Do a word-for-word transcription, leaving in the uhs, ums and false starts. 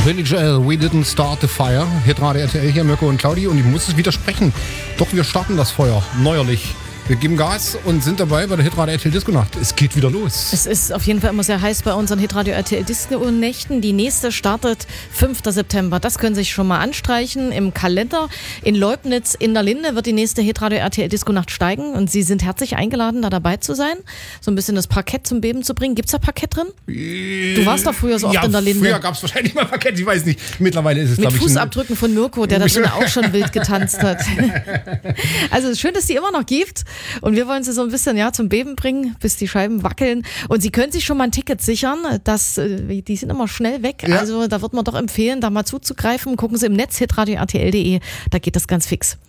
Billy Joel, We Didn't Start the Fire. Hitradio R T L hier, Mirko und Claudi. Und ich muss es widersprechen. Doch, wir starten das Feuer. Neuerlich. Wir geben Gas und sind dabei bei der Hitradio R T L Disco Nacht. Es geht wieder los. Es ist auf jeden Fall immer sehr heiß bei unseren Hitradio R T L Disco Nächten. Die nächste startet fünften September. Das können Sie sich schon mal anstreichen im Kalender. In Leubnitz in der Linde wird die nächste Hitradio R T L Disco Nacht steigen. Und Sie sind herzlich eingeladen, da dabei zu sein. So ein bisschen das Parkett zum Beben zu bringen. Gibt es da Parkett drin? Du warst doch früher so oft ja, in der Linde. Früher gab es wahrscheinlich mal Parkett, ich weiß nicht. Mittlerweile ist es, Mit glaube ich... Fußabdrücken von Mirko, der da drin auch schon wild getanzt hat. Also schön, dass es die immer noch gibt. Und wir wollen sie so ein bisschen ja, zum Beben bringen, bis die Scheiben wackeln. Und Sie können sich schon mal ein Ticket sichern. Das, die sind immer schnell weg. Ja. Also da wird man doch empfehlen, da mal zuzugreifen. Gucken Sie im Netz hitradio r t l punkt d e. Da geht das ganz fix.